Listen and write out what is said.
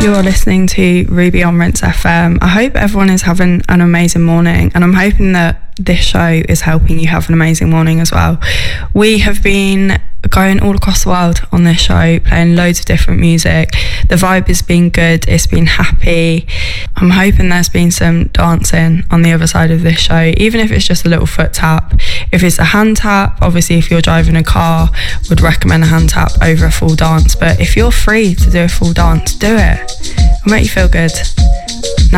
You're listening to Ruby on Rinse FM. I hope everyone is having an amazing morning, and I'm hoping that this show is helping you have an amazing morning as well. We have been going all across the world on this show, playing loads of different music. The vibe has been good, it's been happy. I'm hoping there's been some dancing on the other side of this show, even if it's just a little foot tap. If it's a hand tap, obviously if you're driving a car, would recommend a hand tap over a full dance. But if you're free to do a full dance, do it. It'll make you feel good.